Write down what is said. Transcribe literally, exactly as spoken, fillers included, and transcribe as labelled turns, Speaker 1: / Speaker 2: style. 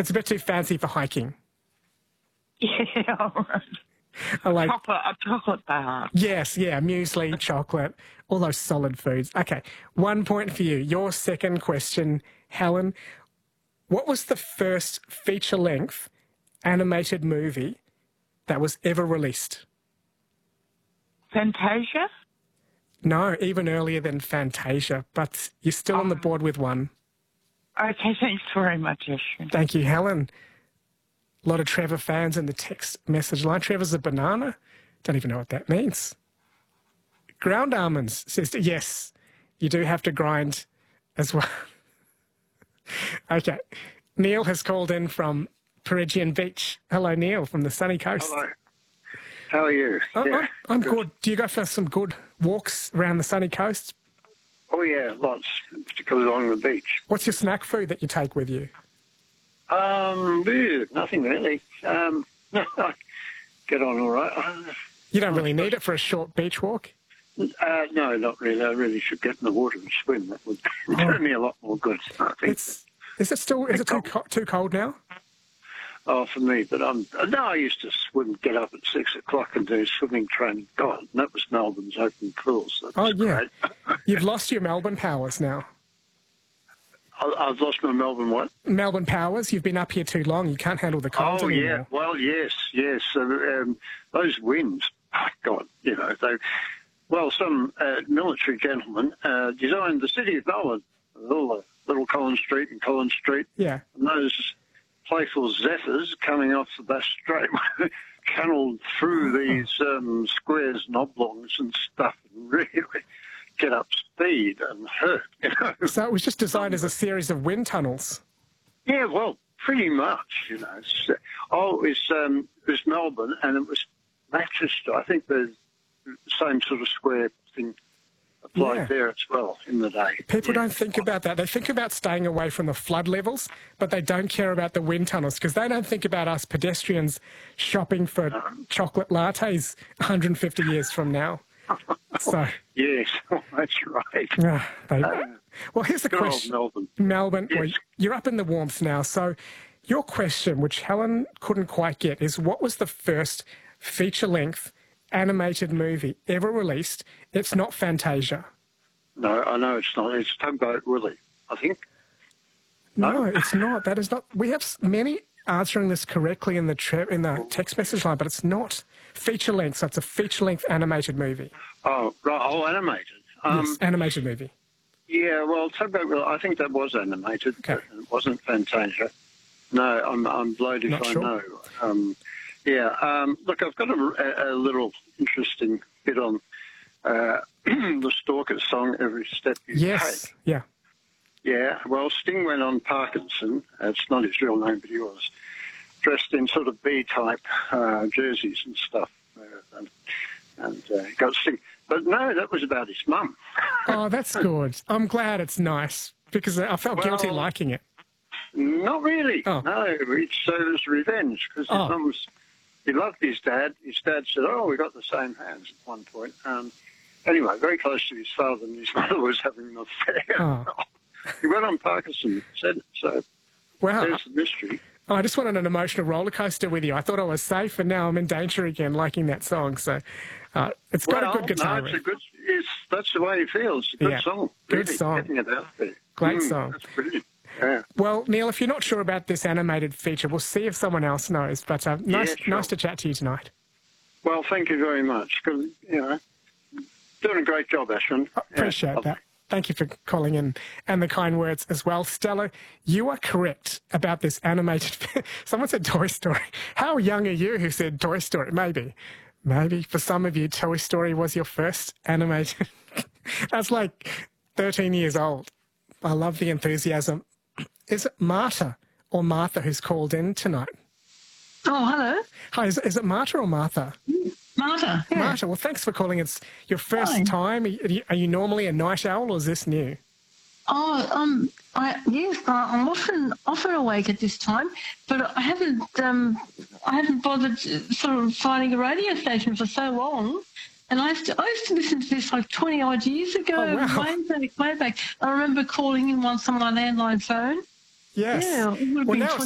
Speaker 1: It's a bit too fancy for hiking.
Speaker 2: Yeah, all right.
Speaker 1: I like
Speaker 2: Chocolate, a chocolate bar.
Speaker 1: Yes, yeah, muesli, chocolate, all those solid foods. Okay, one point for you. Your second question, Helen. What was the first feature-length animated movie that was ever released?
Speaker 2: Fantasia?
Speaker 1: No, even earlier than Fantasia, but you're still on the board with one.
Speaker 2: Okay, thanks very much, Ashwin.
Speaker 1: Thank you, Helen. A lot of Trevor fans in the text message line. Trevor's a banana. Don't even know what that means. Ground almonds, says, yes, you do have to grind as well. Okay. Neil has called in from Peregian Beach. Hello, Neil, from the sunny coast.
Speaker 3: Hello. How are you?
Speaker 1: Oh,
Speaker 3: yeah,
Speaker 1: I'm, I'm
Speaker 3: good.
Speaker 1: good. Do you go for some good walks around the sunny coast?
Speaker 3: Oh, yeah, lots, particularly along the beach.
Speaker 1: What's your snack food that you take with you?
Speaker 3: Um, ew, nothing really. Um, get on all right. Uh,
Speaker 1: You don't really need it for a short beach walk?
Speaker 3: Uh, no, not really. I really should get in the water and swim. That would do me a lot more good, I think.
Speaker 1: It's, is it still is it too, co- too cold now?
Speaker 3: Oh, for me, but I'm, no, I used to swim, get up at six o'clock and do swimming training. God, and that was Melbourne's open pools. So
Speaker 1: Oh, yeah.
Speaker 3: great.
Speaker 1: You've lost your Melbourne powers now.
Speaker 3: I, I've lost my Melbourne what?
Speaker 1: Melbourne powers, you've been up here too long. You can't handle the cold
Speaker 3: Oh,
Speaker 1: anymore.
Speaker 3: yeah. Well, yes, yes. Uh, um, those winds, oh, God, you know, they... Well, some uh, military gentleman uh, designed the city of Melbourne, little, little Collins Street and Collins Street.
Speaker 1: Yeah.
Speaker 3: And those playful zephyrs coming off the Bass Strait channeled through these um, squares and oblongs and stuff and really get up speed and hurt, you know.
Speaker 1: So it was just designed as a series of wind tunnels.
Speaker 3: Yeah, well, pretty much, you know. It's, uh, oh, it was, um, it was Melbourne, and it was Manchester. I think the same sort of square thing applied
Speaker 1: Yeah.
Speaker 3: there as well in the day.
Speaker 1: People
Speaker 3: Yeah.
Speaker 1: don't think about that. They think about staying away from the flood levels, but they don't care about the wind tunnels because they don't think about us pedestrians shopping for chocolate lattes one hundred fifty years from now. So,
Speaker 3: Yes, that's right.
Speaker 1: uh, they, well, here's the
Speaker 3: Good old
Speaker 1: question.
Speaker 3: Melbourne.
Speaker 1: Melbourne,
Speaker 3: Yes.
Speaker 1: well, you're up in the warmth now. So your question, which Helen couldn't quite get, is what was the first feature-length animated movie ever released? It's not Fantasia.
Speaker 3: No, I know it's not. It's Tugboat Willie, I think.
Speaker 1: No,
Speaker 3: No?
Speaker 1: it's not. That is not. We have s- many answering this correctly in the tre- in the text message line, but it's not feature length. So it's a feature length animated movie.
Speaker 3: Oh, right. Oh, animated. Um,
Speaker 1: yes, animated movie.
Speaker 3: Yeah, well, Tugboat Willie, I think that was animated.
Speaker 1: Okay.
Speaker 3: But it wasn't Fantasia. No, I'm, I'm blowed if
Speaker 1: Not
Speaker 3: I
Speaker 1: sure.
Speaker 3: know. Um, yeah, um, look, I've got a, a, a little interesting bit on uh, the Stalker song, Every Step You
Speaker 1: Yes.
Speaker 3: Take.
Speaker 1: Yeah.
Speaker 3: Yeah, well, Sting went on Parkinson. It's not his real name, but he was dressed in sort of B-type uh, jerseys and stuff. Uh, and and uh, he got Sting. But no, that was about his mum.
Speaker 1: Oh, that's good. I'm glad it's nice because I felt
Speaker 3: Well,
Speaker 1: guilty liking it.
Speaker 3: Not really.
Speaker 1: Oh.
Speaker 3: No, it serves revenge because his
Speaker 1: Oh.
Speaker 3: mum was... He loved his dad. His dad said, oh, we got the same hands at one point. Um, anyway, very close to his father, and his mother was having an affair.
Speaker 1: Oh.
Speaker 3: He went on Parkinson, said it, so
Speaker 1: Wow.
Speaker 3: there's the mystery.
Speaker 1: Oh, I just wanted an emotional roller coaster with you. I thought I was safe, and now I'm in danger again, liking that song. So uh, it's got
Speaker 3: well,
Speaker 1: a good guitar
Speaker 3: no, it's
Speaker 1: riff.
Speaker 3: a good, it's, that's the way he feels. It's a good
Speaker 1: Yeah,
Speaker 3: song.
Speaker 1: good
Speaker 3: really,
Speaker 1: song.
Speaker 3: Getting it out there.
Speaker 1: Great
Speaker 3: Mm,
Speaker 1: song.
Speaker 3: That's brilliant. Yeah.
Speaker 1: Well, Neil, if you're not sure about this animated feature, we'll see if someone else knows. But uh, nice,
Speaker 3: Yeah, sure.
Speaker 1: nice to chat to you tonight.
Speaker 3: Well, thank you very much. Because, you know, doing a great job, Ashwin.
Speaker 1: I appreciate
Speaker 3: Yeah.
Speaker 1: that. Thank you for calling in and the kind words as well. Stella, you are correct about this animated... Someone said Toy Story. How young are you who said Toy Story? Maybe. Maybe for some of you, Toy Story was your first animated... That's like thirteen years old. I love the enthusiasm. Is it Martha or Martha who's called in tonight?
Speaker 4: Oh, hello.
Speaker 1: Hi, is, is it Martha or Martha?
Speaker 4: Martha. Yeah.
Speaker 1: Martha, well, thanks for calling. It's your first
Speaker 4: Hi.
Speaker 1: time. Are you, are you normally a night owl or is this new?
Speaker 4: Oh, um, I, yes, I- I'm often often awake at this time, but I haven't um, I haven't bothered sort of finding a radio station for so long. And I used to, I used to listen to this like twenty odd years ago,
Speaker 1: Oh, wow.
Speaker 4: way back, way back. I remember calling in once on my landline phone.
Speaker 1: Yes.
Speaker 4: Yeah, it would have
Speaker 1: Well,
Speaker 4: been
Speaker 1: now